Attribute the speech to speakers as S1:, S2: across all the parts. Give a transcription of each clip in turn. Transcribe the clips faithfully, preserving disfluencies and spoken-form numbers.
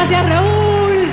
S1: gracias, Raúl.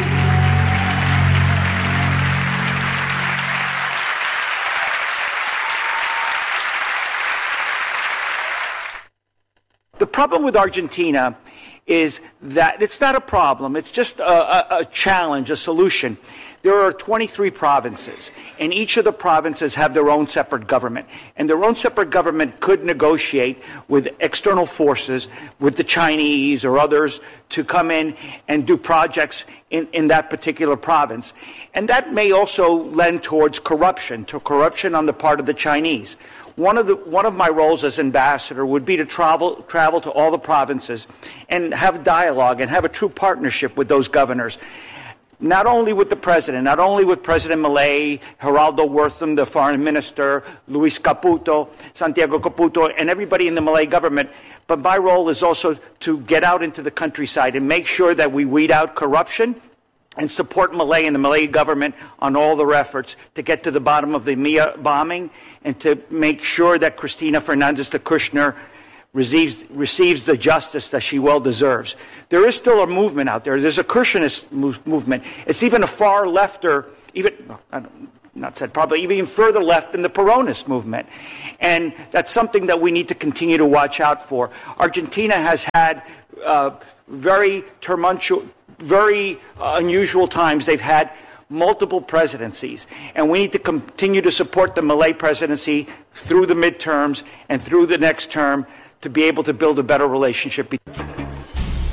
S2: The problem with Argentina is that it's not a problem, it's just a, a, a challenge, a solution. There are twenty-three provinces, and each of the provinces have their own separate government. And their own separate government could negotiate with external forces, with the Chinese or others, to come in and do projects in, in that particular province. And that may also lend towards corruption, to corruption on the part of the Chinese. One of the one of my roles as ambassador would be to travel travel to all the provinces and have dialogue and have a true partnership with those governors. Not only with the president, not only with President Milei, Geraldo Wortham, the foreign minister, Luis Caputo, Santiago Caputo, and everybody in the Milei government, but my role is also to get out into the countryside and make sure that we weed out corruption and support Milei and the Milei government on all their efforts to get to the bottom of the M I A bombing and to make sure that Cristina Fernandez de Kirchner receives, receives the justice that she well deserves. There is still a movement out there. There's a Kirchnerist move, movement. It's even a far lefter, even, I don't, not said probably, even further left than the Peronist movement. And that's something that we need to continue to watch out for. Argentina has had uh, very tumultuous, very uh, unusual times. They've had multiple presidencies, and we need to continue to support the Milei presidency through the midterms and through the next term to be able to build a better relationship.